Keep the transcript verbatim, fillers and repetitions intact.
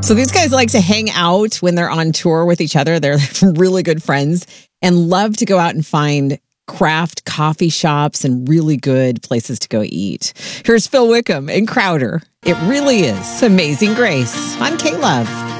So these guys like to hang out when they're on tour with each other. They're really good friends and love to go out and find craft coffee shops and really good places to go eat. Here's Phil Wickham and Crowder. It really is Amazing Grace on K-Love.